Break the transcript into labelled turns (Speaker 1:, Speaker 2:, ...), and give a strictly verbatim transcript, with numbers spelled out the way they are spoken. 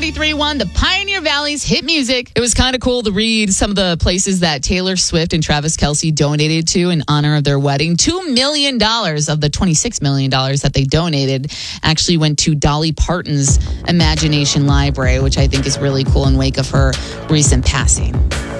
Speaker 1: ninety-three point one, the Pioneer Valley's hit music. It was kind of cool to read some of the places that Taylor Swift and Travis Kelce donated to in honor of their wedding. Two million dollars of the twenty-six million dollars that they donated actually went to Dolly Parton's Imagination Library, which I think is really cool in wake of her recent passing.